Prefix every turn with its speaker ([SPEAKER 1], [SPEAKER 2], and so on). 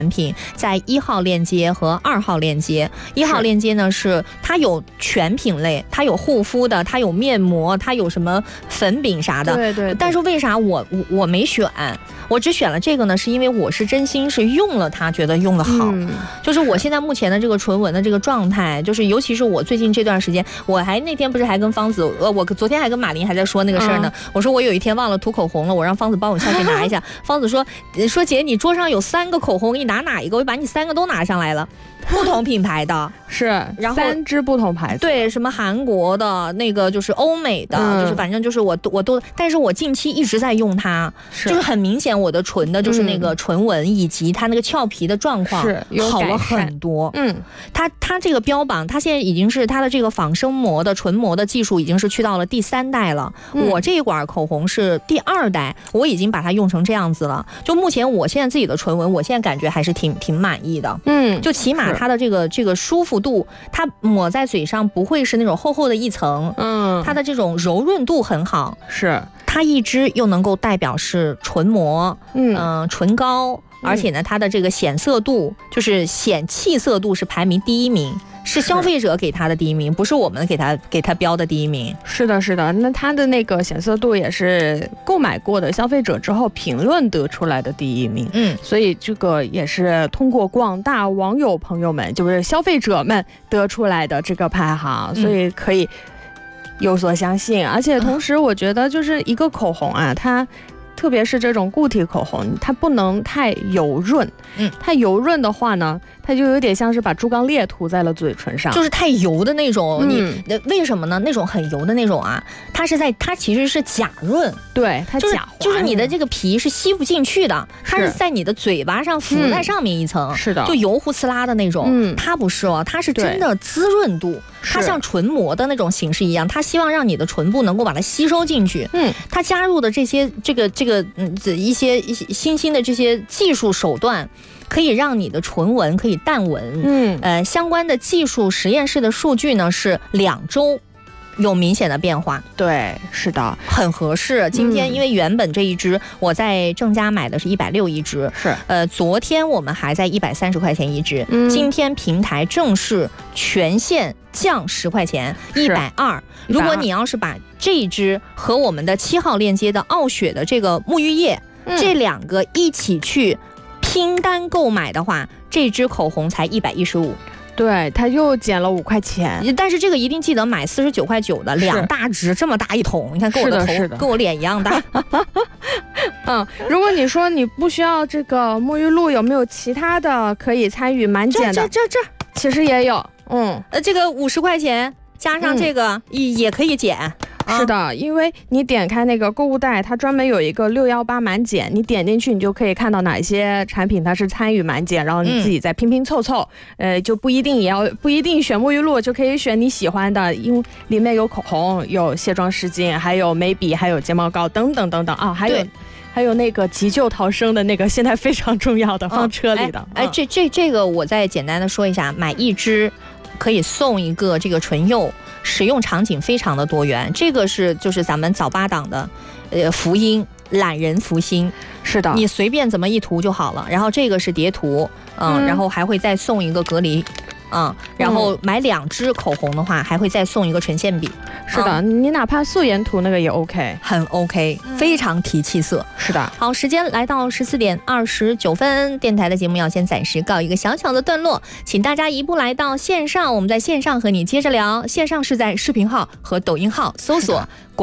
[SPEAKER 1] 品在1号链接和2号链接。1号链接呢是它有全品类，它有护肤的，它有面膜，它有什么粉饼啥的。
[SPEAKER 2] 对。
[SPEAKER 1] 但是为啥我没选？我只选了这个呢，是因为我是真心是用了它，觉得用得好。就是我现在目前的这个唇纹的这个状态，就是尤其是我最近这段时间，我还那天不是还跟方子，我昨天还跟马林还在说那个事儿呢。我说我有一天忘了涂口红了，我让方子帮我下去拿一下。方子说姐，你桌上有3个口红，给你拿哪一个？我就把你3个都拿上来了。不同品牌的
[SPEAKER 2] 是，
[SPEAKER 1] 然后
[SPEAKER 2] 3支不同牌子，
[SPEAKER 1] 对，什么韩国的那个，就是欧美的，就是反正就是我都，但是我近期一直在用它，就是很明显我的唇的就是那个唇纹以及它那个俏皮的状况
[SPEAKER 2] 是
[SPEAKER 1] 好了很多。它这个标榜，它现在已经是它的这个仿生膜的唇膜的技术已经是去到了第3代了。我这一管口红是第2代，我已经把它用成这样子了。就目前我现在自己的唇纹，我现在感觉还是挺满意的。就起码它的这个舒服度，它抹在嘴上不会是那种厚厚的一层，它的这种柔润度很好，
[SPEAKER 2] 是
[SPEAKER 1] 它一支又能够代表是唇膜，唇膏，而且呢，它的这个显色度就是显气色度是排名第1名。是消费者给他的第1名，不是我们给他标的第1名。
[SPEAKER 2] 是的，那他的那个显色度也是购买过的消费者之后评论得出来的第1名。所以这个也是通过广大网友朋友们，就是消费者们得出来的这个排行，所以可以有所相信。而且同时，我觉得就是一个口红啊，它特别是这种固体口红，它不能太油润。太油润的话呢，它就有点像是把猪肝裂涂在了嘴唇上，
[SPEAKER 1] 就是太油的那种。为什么呢？那种很油的那种啊，它其实是假润，
[SPEAKER 2] 对，它假滑，
[SPEAKER 1] 就是你的这个皮是吸不进去的，它是在你的嘴巴上浮在上面一层，
[SPEAKER 2] 是的，
[SPEAKER 1] 就油乎呲啦的那种。它不是哦，它是真的滋润度，它像唇膜的那种形式一样，它希望让你的唇部能够把它吸收进去。它加入的这些一些新兴的这些技术手段，可以让你的唇纹可以淡纹。相关的技术实验室的数据呢是2周有明显的变化。
[SPEAKER 2] 对，是的，
[SPEAKER 1] 很合适。今天因为原本这一支我在正佳买的是160一支，
[SPEAKER 2] 是
[SPEAKER 1] 昨天我们还在130块钱一支，今天平台正式全线降10块钱，120。如果你要是把这一支和我们的7号链接的傲雪的这个沐浴液，这2个一起去拼单购买的话，这支口红才115。
[SPEAKER 2] 对，它又减了5块钱，
[SPEAKER 1] 但是这个一定记得买49.9块的2大支，这么大一桶，你看跟我的头跟我脸一样大。
[SPEAKER 2] 如果你说你不需要这个沐浴露，有没有其他的可以参与满减的？这其实也有。
[SPEAKER 1] 这个50块钱加上这个也可以减。
[SPEAKER 2] 是的，因为你点开那个购物袋，它专门有一个618满减，你点进去，你就可以看到哪些产品它是参与满减，然后你自己再拼拼凑凑，就不一定选沐浴露，就可以选你喜欢的，因为里面有口红、有卸妆湿巾，还有眉笔，还有睫毛膏等等等等啊，还有那个急救逃生的那个，现在非常重要的，放车里的。
[SPEAKER 1] 这个我再简单的说一下，买1支可以送1个这个唇釉。使用场景非常的多元，这个就是咱们早8档的，福音懒人福星，
[SPEAKER 2] 是的，
[SPEAKER 1] 你随便怎么一涂就好了。然后这个是叠涂，然后还会再送1个隔离，然后买2支口红的话，还会再送1个唇线笔。
[SPEAKER 2] 是的，你哪怕素颜涂那个也 OK，
[SPEAKER 1] 很 OK，非常提气色。
[SPEAKER 2] 是的，
[SPEAKER 1] 好，时间来到14点29分，电台的节目要先暂时告一个小小的段落，请大家移步来到线上，我们在线上和你接着聊。线上是在视频号和抖音号搜索